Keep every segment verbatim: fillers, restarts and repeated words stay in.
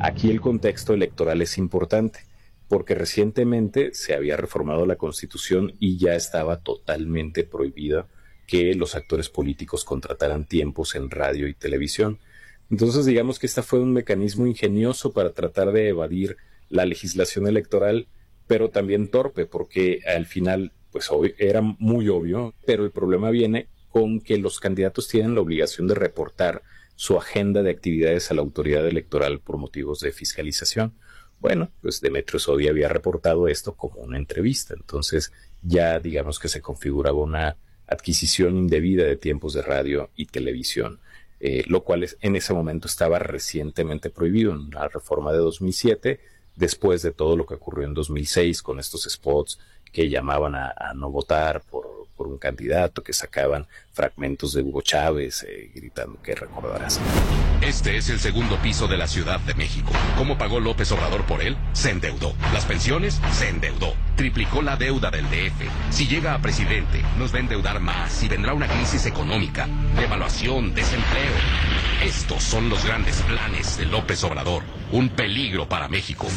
Aquí el contexto electoral es importante, porque recientemente se había reformado la Constitución y ya estaba totalmente prohibido que los actores políticos contrataran tiempos en radio y televisión. Entonces, digamos que este fue un mecanismo ingenioso para tratar de evadir la legislación electoral, pero también torpe, porque al final, pues era muy obvio, pero el problema viene con que los candidatos tienen la obligación de reportar su agenda de actividades a la autoridad electoral por motivos de fiscalización. Bueno, pues Demetrio Sodi había reportado esto como una entrevista, entonces ya digamos que se configuraba una adquisición indebida de tiempos de radio y televisión, eh, lo cual es, en ese momento estaba recientemente prohibido en la reforma de dos mil siete, después de todo lo que ocurrió en dos mil seis con estos spots que llamaban a, a no votar por, por un candidato, que sacaban fragmentos de Hugo Chávez eh, gritando que recordarás. Este es el segundo piso de la Ciudad de México. ¿Cómo pagó López Obrador por él? Se endeudó. Las pensiones, se endeudó. Triplicó la deuda del D F. Si llega a presidente, nos va a endeudar más y vendrá una crisis económica, devaluación, desempleo. Estos son los grandes planes de López Obrador. Un peligro para México.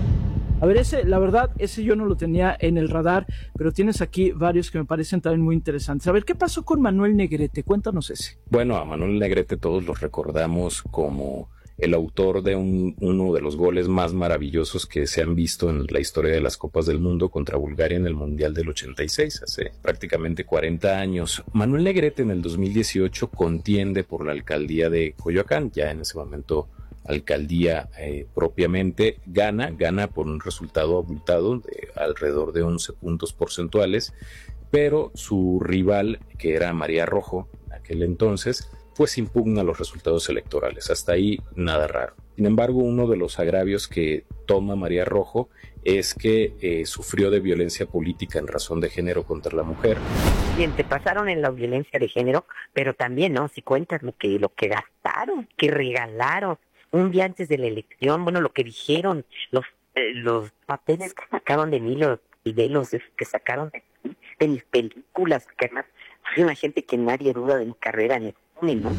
A ver, ese, la verdad, ese yo no lo tenía en el radar, pero tienes aquí varios que me parecen también muy interesantes. A ver, ¿qué pasó con Manuel Negrete? Cuéntanos ese. Bueno, a Manuel Negrete todos los recordamos como el autor de un, uno de los goles más maravillosos que se han visto en la historia de las Copas del Mundo contra Bulgaria en el Mundial del ochenta y seis, hace prácticamente cuarenta años. Manuel Negrete en el dos mil dieciocho contiende por la alcaldía de Coyoacán, ya en ese momento alcaldía eh, propiamente, gana, gana por un resultado abultado de alrededor de once puntos porcentuales, pero su rival, que era María Rojo, en aquel entonces, pues impugna los resultados electorales. Hasta ahí nada raro. Sin embargo, uno de los agravios que toma María Rojo es que eh, sufrió de violencia política en razón de género contra la mujer. Bien, te pasaron en la violencia de género, pero también, ¿no? Si cuentas lo que, lo que gastaron, que regalaron, un día antes de la elección, bueno, lo que dijeron, los eh, los papeles que sacaron de mí, los videos que sacaron de, de mis películas, que además hay una gente que nadie duda de mi carrera en el cine, ¿no?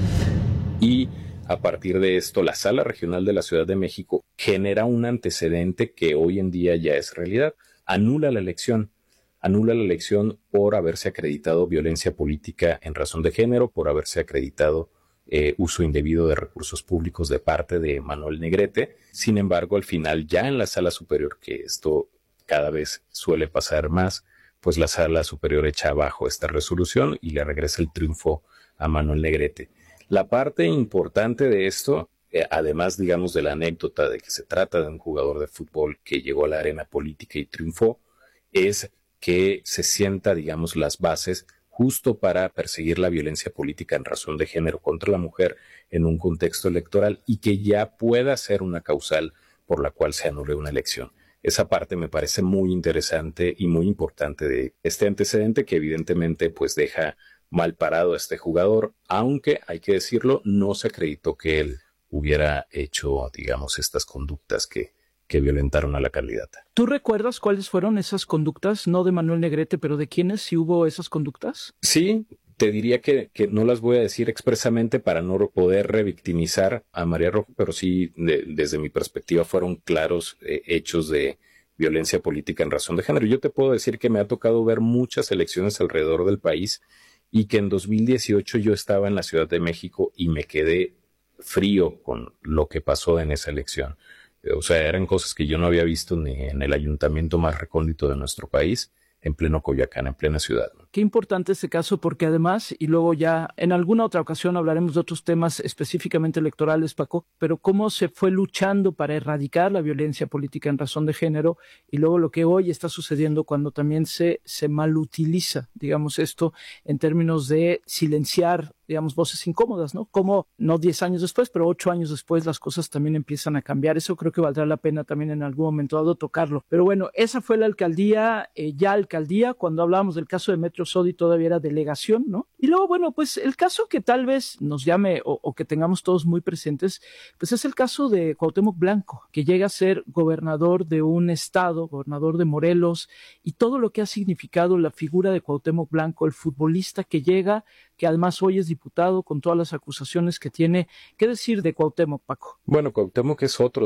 Y a partir de esto, la Sala Regional de la Ciudad de México genera un antecedente que hoy en día ya es realidad. Anula la elección. Anula la elección por haberse acreditado violencia política en razón de género, por haberse acreditado Eh, uso indebido de recursos públicos de parte de Manuel Negrete. Sin embargo, al final, ya en la Sala Superior, que esto cada vez suele pasar más, pues la Sala Superior echa abajo esta resolución y le regresa el triunfo a Manuel Negrete. La parte importante de esto, eh, además, digamos, de la anécdota de que se trata de un jugador de fútbol que llegó a la arena política y triunfó, es que se sienta, digamos, las bases justo para perseguir la violencia política en razón de género contra la mujer en un contexto electoral y que ya pueda ser una causal por la cual se anule una elección. Esa parte me parece muy interesante y muy importante de este antecedente que evidentemente pues deja mal parado a este jugador, aunque hay que decirlo, no se acreditó que él hubiera hecho, digamos, estas conductas que que violentaron a la candidata. ¿Tú recuerdas cuáles fueron esas conductas? No de Manuel Negrete, pero ¿de quiénes sí hubo esas conductas? Sí, te diría que, que no las voy a decir expresamente para no poder revictimizar a María Rojo, pero sí, de, desde mi perspectiva, fueron claros eh, hechos de violencia política en razón de género. Yo te puedo decir que me ha tocado ver muchas elecciones alrededor del país y que en dos mil dieciocho yo estaba en la Ciudad de México y me quedé frío con lo que pasó en esa elección. O sea, eran cosas que yo no había visto ni en el ayuntamiento más recóndito de nuestro país, en pleno Coyoacán, en plena ciudad. Qué importante este caso, porque además, y luego ya en alguna otra ocasión hablaremos de otros temas específicamente electorales, Paco, pero cómo se fue luchando para erradicar la violencia política en razón de género, y luego lo que hoy está sucediendo cuando también se, se malutiliza, digamos, esto en términos de silenciar, digamos, voces incómodas, ¿no? Como no diez años después, pero ocho años después las cosas también empiezan a cambiar. Eso creo que valdrá la pena también en algún momento dado tocarlo. Pero bueno, esa fue la alcaldía, eh, ya alcaldía, cuando hablábamos del caso de Demetrio Sodi todavía era delegación, ¿no? Y luego, bueno, pues el caso que tal vez nos llame o, o que tengamos todos muy presentes, pues es el caso de Cuauhtémoc Blanco, que llega a ser gobernador de un estado, gobernador de Morelos, y todo lo que ha significado la figura de Cuauhtémoc Blanco, el futbolista que llega, que además hoy es diputado con todas las acusaciones que tiene. ¿Qué decir de Cuauhtémoc, Paco? Bueno, Cuauhtémoc es otro